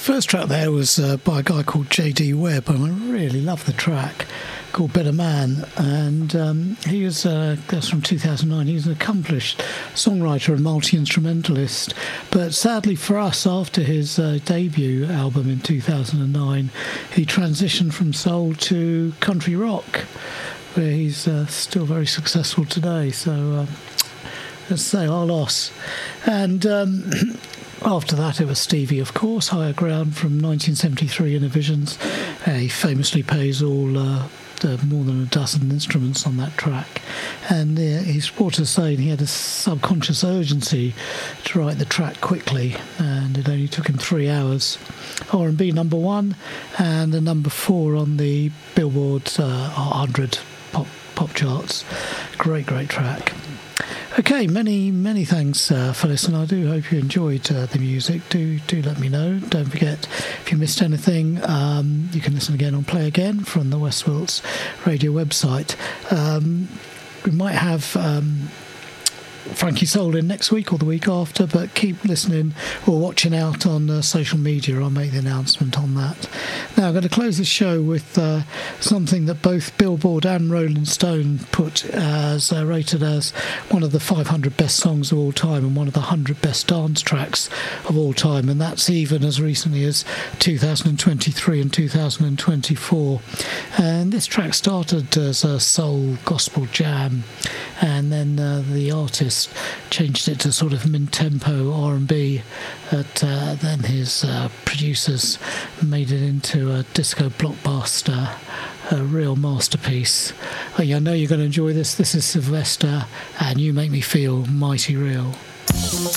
First track there was by a guy called J.D. Webb, and I really love the track, called Better Man. And he was, that's from 2009, he was an accomplished songwriter and multi-instrumentalist. But sadly for us, after his debut album in 2009, he transitioned from soul to country rock, where he's still very successful today. So let's say our loss. And after that, it was Stevie, of course, Higher Ground from 1973 Innovisions. He famously plays all more than a dozen instruments on that track. And he's quoted as saying he had a subconscious urgency to write the track quickly, and it only took him 3 hours. R&B number 1 and a number 4 on the Billboard 100 pop charts. Great track. Okay, many thanks for listening. I do hope you enjoyed the music. Do let me know. Don't forget, if you missed anything, you can listen again on Play Again from the West Wilts radio website. We might have Frankie Soul in next week or the week after, but keep listening or watching out on social media. I'll make the announcement on that. Now I'm going to close the show with something that both Billboard and Rolling Stone put as rated as one of the 500 best songs of all time and one of the 100 best dance tracks of all time, and that's even as recently as 2023 and 2024. And this track started as a soul gospel jam, and then the artist changed it to sort of mid-tempo R&B, but then his producers made it into a disco blockbuster, a real masterpiece. I know you're going to enjoy this. This is Sylvester, and You Make Me Feel Mighty Real.